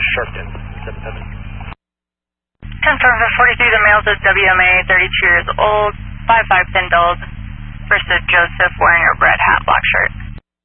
Sharpton, 77. 10-43, the males is WMA, 32 years old, 5'5", thin build, versus Joseph wearing a red hat, black shirt.